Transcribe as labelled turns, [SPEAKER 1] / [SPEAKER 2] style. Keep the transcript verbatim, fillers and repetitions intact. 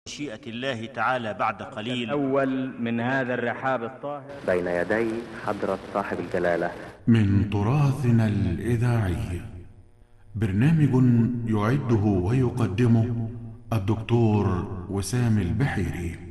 [SPEAKER 1] مشيئة الله تعالى بعد قليل
[SPEAKER 2] الأول من هذا الرحاب الطاهر
[SPEAKER 3] بين يدي حضرة صاحب الجلالة
[SPEAKER 4] من تراثنا الإذاعي برنامج يعده ويقدمه الدكتور وسام البحيري.